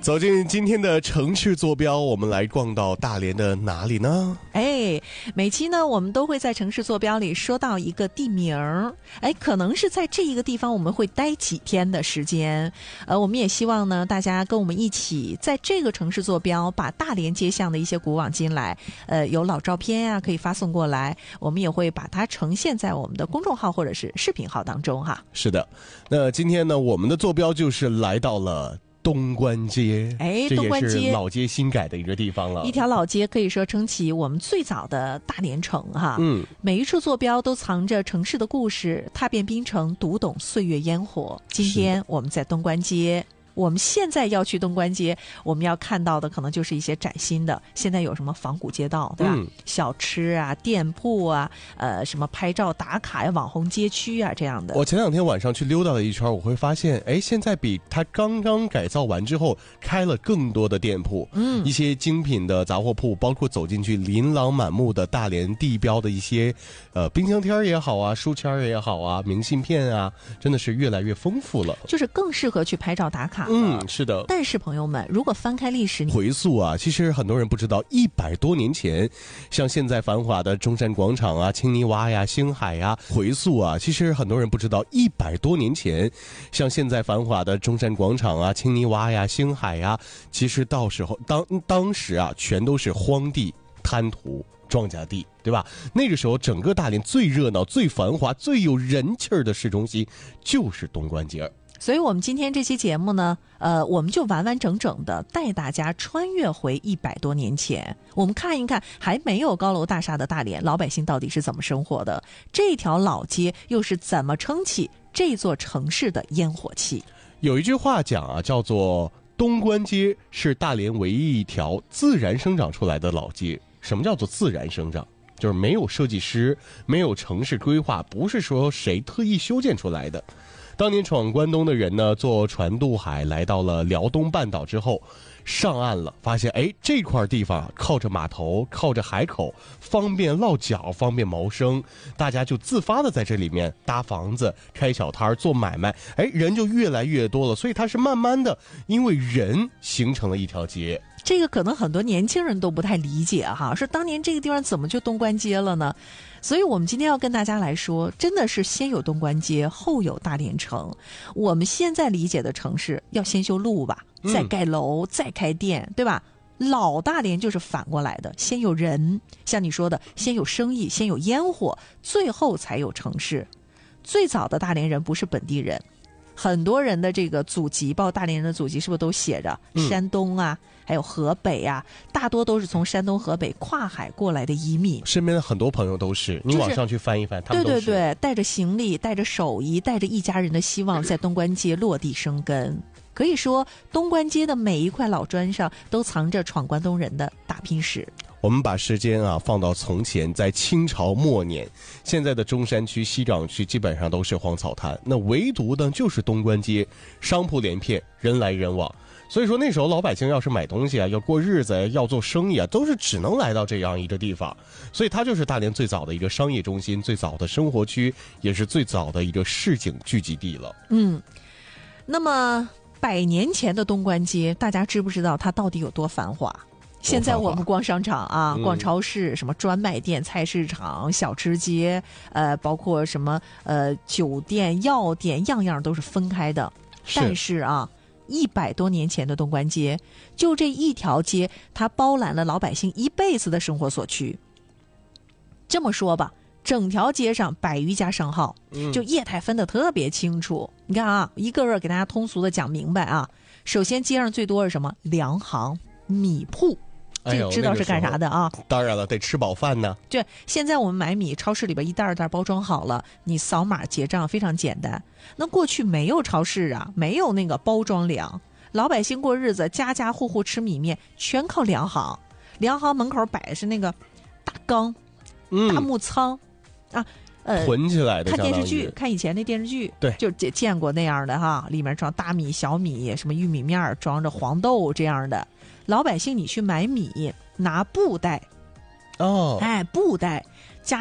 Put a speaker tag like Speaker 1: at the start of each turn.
Speaker 1: 走进今天的城市坐标，我们来逛到大连的哪里呢？
Speaker 2: 每期呢我们都会在城市坐标里说到一个地名，可能是在这一个地方我们会待几天的时间。我们也希望呢大家跟我们一起在这个城市坐标把大连街巷的一些古往今来，有老照片啊可以发送过来，我们也会把它呈现在我们的公众号或者是视频号当中哈。
Speaker 1: 是的，那今天呢我们的坐标就是来到了东关街，
Speaker 2: 东关街
Speaker 1: 这也是老街新改的一个地方了。
Speaker 2: 一条老街可以说撑起我们最早的大连城哈。每一处坐标都藏着城市的故事，踏遍滨城，读懂岁月烟火。今天我们在东关街，我们现在要去东关街，我们要看到的可能就是一些崭新的，现在有什么仿古街道，对吧？小吃啊，店铺啊，什么拍照打卡呀，网红街区啊这样的。
Speaker 1: 我前两天晚上去溜达了一圈，我会发现，现在比它刚刚改造完之后开了更多的店铺，一些精品的杂货铺，包括走进去琳琅满目的大连地标的一些，冰箱贴也好啊，书签也好啊，明信片啊，真的是越来越丰富了，
Speaker 2: 就是更适合去拍照打卡。
Speaker 1: 是的。
Speaker 2: 但是朋友们，如果翻开历史
Speaker 1: 回溯啊，其实很多人不知道，100多年前，像现在繁华的中山广场啊、青泥洼呀、星海呀，回溯啊，其实很多人不知道，100多年前，像现在繁华的中山广场啊、青泥洼呀、星海呀，其实到时候当时啊，全都是荒地、滩涂、庄稼地，对吧？那个时候，整个大连最热闹、最繁华、最有人气儿的市中心就是东关街。
Speaker 2: 所以我们今天这期节目呢，我们就完完整整的带大家穿越回100多年前，我们看一看还没有高楼大厦的大连，老百姓到底是怎么生活的，这条老街又是怎么撑起这座城市的烟火气。
Speaker 1: 有一句话讲啊，叫做东关街是大连唯一一条自然生长出来的老街。什么叫做自然生长？就是没有设计师，没有城市规划，不是说谁特意修建出来的。当年闯关东的人呢，坐船渡海来到了辽东半岛之后，上岸了，发现这块地方靠着码头，靠着海口，方便落脚，方便谋生，大家就自发的在这里面搭房子、开小摊做买卖，人就越来越多了，所以它是慢慢的因为人形成了一条街。
Speaker 2: 这个可能很多年轻人都不太理解哈，说当年这个地方怎么就东关街了呢？所以我们今天要跟大家来说，真的是先有东关街，后有大连城。我们现在理解的城市要先修路吧，再盖楼，再开店，对吧？老大连就是反过来的，先有人，像你说的，先有生意，先有烟火，最后才有城市。最早的大连人不是本地人，很多人的这个祖籍，包括大连人的祖籍是不是都写着山东啊，还有河北啊，大多都是从山东河北跨海过来的移民。
Speaker 1: 身边的很多朋友都是，你网上去翻一翻，他们都是。
Speaker 2: 对，带着行李，带着手艺，带着一家人的希望，在东关街落地生根。可以说东关街的每一块老砖上都藏着闯关东人的打拼史。
Speaker 1: 我们把时间放到从前，在清朝末年，现在的中山区、西岗区基本上都是荒草滩，那唯独呢就是东关街，商铺连片，人来人往。所以说那时候老百姓要是买东西啊，要过日子，要做生意啊，都是只能来到这样一个地方。所以它就是大连最早的一个商业中心，最早的生活区，也是最早的一个市井聚集地了。
Speaker 2: 那么100年前的东关街，大家知不知道它到底有多繁华？现在我们逛商场啊，逛超市，什么专卖店、菜市场、小吃街，包括什么酒店、药店，样样都是分开的。但是啊，100多年前的东关街，就这一条街，它包揽了老百姓一辈子的生活所需。这么说吧，整条街上100余家商号，就业态分得特别清楚。你看啊，一个个给大家通俗的讲明白啊。首先街上最多是什么？粮行、米铺。这个知道是干啥的啊？
Speaker 1: 当然了，得吃饱饭呢。
Speaker 2: 对，现在我们买米，超市里边一袋一袋包装好了，你扫码结账非常简单。那过去没有超市啊，没有那个包装粮，老百姓过日子，家家户户吃米面，全靠粮行。粮行门口摆的是那个大缸、大木仓啊，
Speaker 1: 囤起来的。
Speaker 2: 看电视剧，看以前那电视剧，
Speaker 1: 对，
Speaker 2: 就见过那样的哈，里面装大米、小米，什么玉米面，装着黄豆这样的。老百姓你去买米，拿布袋，布袋